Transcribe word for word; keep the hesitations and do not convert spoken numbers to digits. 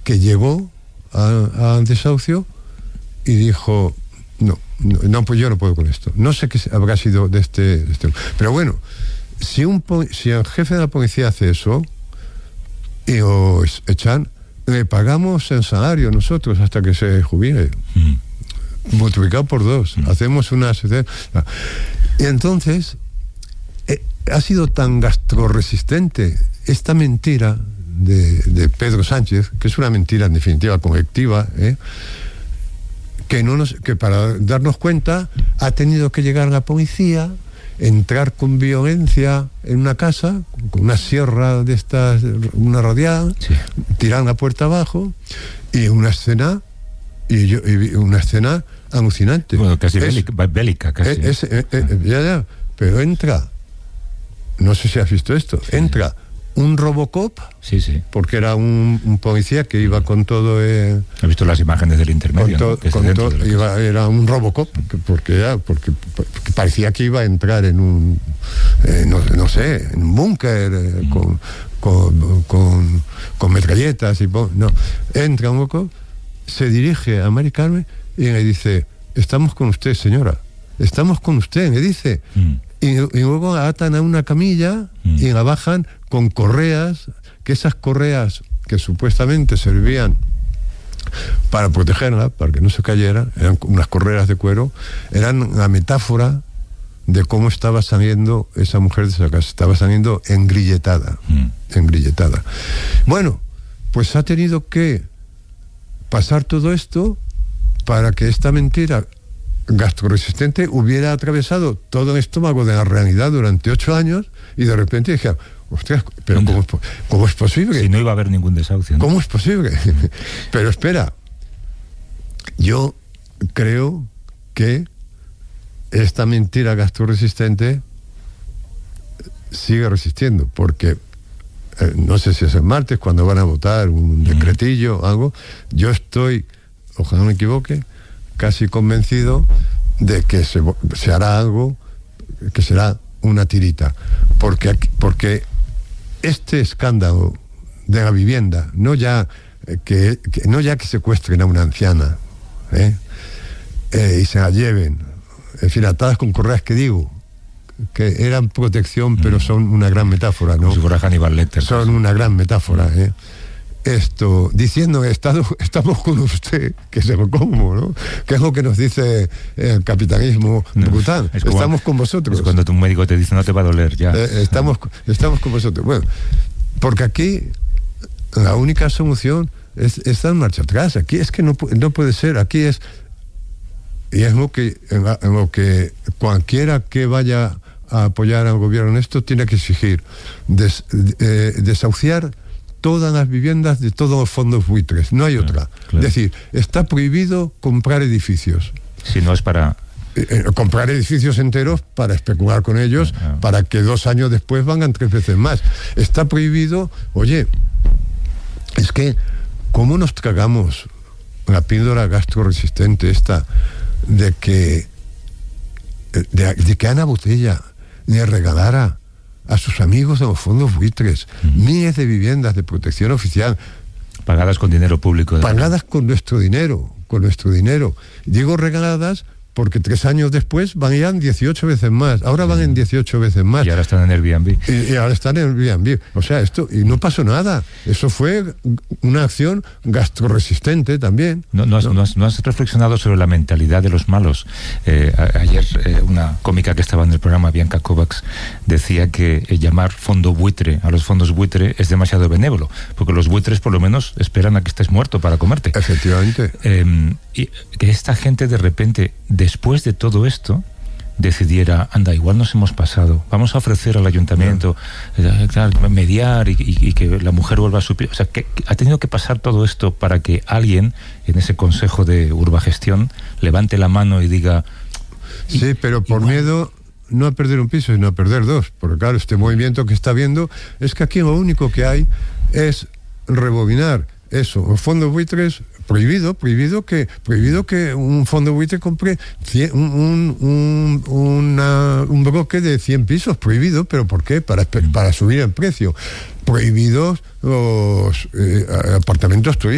que llegó a, a desahucio y dijo, no, no, no, pues yo no puedo con esto. No sé qué habrá sido de este... De este pero bueno, si, un, si el jefe de la policía hace eso y os echan, le pagamos el salario nosotros hasta que se jubile. Mm. Multiplicado por dos. Mm. Hacemos una... Y entonces, eh, ha sido tan gastroresistente esta mentira de, de Pedro Sánchez, que es una mentira en definitiva colectiva, ¿eh? que, no nos, que para darnos cuenta ha tenido que llegar la policía, entrar con violencia en una casa, con una sierra de estas, una radial, sí. tirar la puerta abajo, y una escena, y, yo, y una escena alucinante. Bueno, casi es, bélica, bélica, casi. Es, es, es, es, ya, ya, pero entra, no sé si has visto esto, sí. entra un Robocop, sí, sí. porque era un, un policía que iba con todo... Eh, He visto las imágenes del intermedio, con to, ¿no? Que con to, de iba, era un Robocop, porque, ya, porque, porque parecía que iba a entrar en un, eh, no, no sé, en un búnker, eh, mm. con, con, con, con metralletas y... No, entra un Robocop, se dirige a Mari Carmen y le dice, estamos con usted, señora, estamos con usted, le dice... Mm. Y, y luego la atan a una camilla mm. y la bajan con correas, que esas correas que supuestamente servían para protegerla, para que no se cayera, eran unas correas de cuero, eran la metáfora de cómo estaba saliendo esa mujer de esa casa, estaba saliendo engrilletada, mm. engrilletada. Bueno, pues ha tenido que pasar todo esto para que esta mentira gastroresistente hubiera atravesado todo el estómago de la realidad durante ocho años y de repente dije, ostras, pero ¿cómo es, ¿cómo es posible? Si no iba a haber ningún desahucio, ¿no? ¿Cómo es posible? Pero espera, yo creo que esta mentira gastroresistente sigue resistiendo, porque eh, no sé si es el martes cuando van a votar un decretillo o algo, yo estoy, ojalá no me equivoque, casi convencido de que se, se hará algo que será una tirita, porque, porque este escándalo de la vivienda, no ya que, que no ya que secuestren a una anciana ¿eh? Eh, y se la lleven, en fin, atadas con correas, que digo que eran protección, mm. pero son una gran metáfora, ¿no? Como si fuera Hannibal Lecter. Son una gran metáfora, ¿eh? Esto, diciendo estado, estamos con usted, que se lo como, ¿no? Que es lo que nos dice el capitalismo brutal. No, como, estamos con vosotros. Es cuando tu médico te dice no te va a doler ya. Eh, estamos, estamos con vosotros. Bueno, porque aquí la única solución es, es dar marcha atrás. Aquí es que no, no puede ser. Aquí es, y es lo que, en, en lo que cualquiera que vaya a apoyar al gobierno en esto tiene que exigir. Des, eh, desahuciar todas las viviendas de todos los fondos buitres, no hay claro, otra. Claro. Es decir, está prohibido comprar edificios. Si no es para... Eh, eh, comprar edificios enteros para especular con ellos, claro. para que dos años después valgan tres veces más. Está prohibido, oye, es que, ¿cómo nos tragamos la píldora gastroresistente esta de que, de, de que Ana Botella le regalara a sus amigos de los fondos buitres, uh-huh. miles de viviendas de protección oficial. Pagadas con dinero público. Pagadas con nuestro dinero, con nuestro dinero. Digo regaladas porque tres años después van ya en dieciocho veces más. Ahora van en dieciocho veces más. Y ahora están en Airbnb. Y, y ahora están en Airbnb. O sea, esto, y no pasó nada. Eso fue una acción gastroresistente también. No, no, has, no. no, has, no has reflexionado sobre la mentalidad de los malos. Eh, a, ayer eh, una cómica que estaba en el programa, Bianca Kovacs, decía que eh, llamar fondo buitre a los fondos buitre es demasiado benévolo, porque los buitres por lo menos esperan a que estés muerto para comerte. Efectivamente. Eh, y que esta gente de repente, después de todo esto, decidiera, anda, igual nos hemos pasado, vamos a ofrecer al ayuntamiento eh, mediar y, y, y que la mujer vuelva a su pie. O sea, que ha tenido que pasar todo esto para que alguien en ese consejo de urbagestión levante la mano y diga... Sí, y, pero por igual... miedo no a perder un piso, sino a perder dos, porque claro, este movimiento que está viendo es que aquí lo único que hay es rebobinar eso, los fondos buitres. Prohibido, prohibido que, prohibido que un fondo buitre compre cien, un, un, una, un bloque de cien pisos, prohibido, ¿pero por qué? Para, para subir el precio. Prohibidos los eh, apartamentos turísticos.